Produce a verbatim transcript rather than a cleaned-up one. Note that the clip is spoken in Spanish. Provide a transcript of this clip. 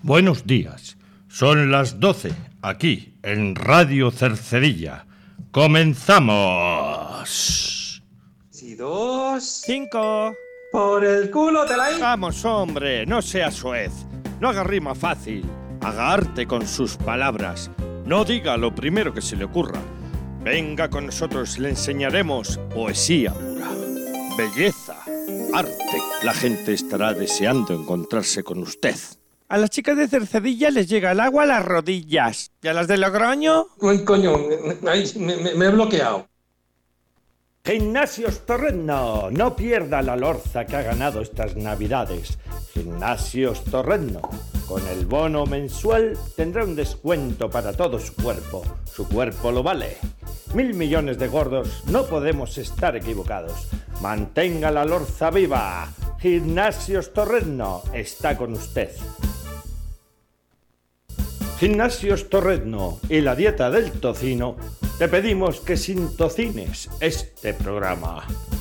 Buenos días. Son las doce, aquí, en Radio Cercedilla. ¡Comenzamos! Si dos... Cinco. ¡Por el culo te la hi... Vamos, hombre, no sea soez. No haga rima fácil. Haga arte con sus palabras. No diga lo primero que se le ocurra. Venga con nosotros, le enseñaremos poesía pura, belleza, arte. La gente estará deseando encontrarse con usted. A las chicas de Cercedilla les llega el agua a las rodillas. ¿Y a las de Logroño? Uy, coño, ay, me, me, me he bloqueado. Gimnasios Torreno, no pierda la lorza que ha ganado estas navidades. Gimnasios Torreno, con el bono mensual tendrá un descuento para todo su cuerpo. Su cuerpo lo vale. Mil millones de gordos, no podemos estar equivocados. Mantenga la lorza viva. Gimnasios Torreno está con usted. Gimnasios Torreno y la dieta del tocino, te pedimos que sintocines este programa.